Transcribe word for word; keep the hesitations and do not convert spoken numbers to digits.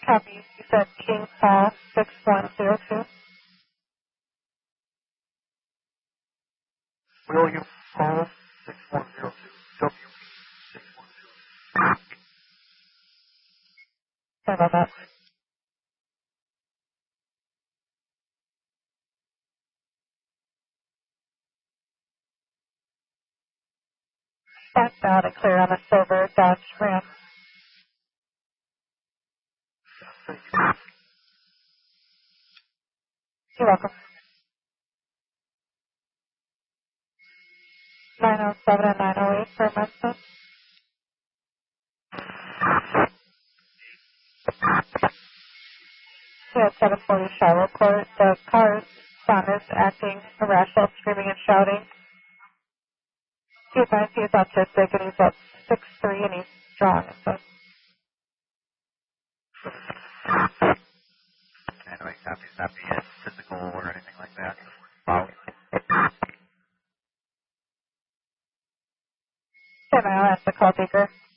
Copy. You said King Paul six one zero two. William Paul six one zero two. W six one zero two. Sorry about that. Backed out and clear on a silver Dodge Ram. You're welcome. nine oh seven and nine oh eight for Memphis. We have seven forty Charlotte Court. The car's son is acting irrational, screaming and shouting. He advised he is autistic and he's at six three and he's strong. So. Anyway, copies not be physical or anything like that. Wow. Okay, I'll ask the call taker.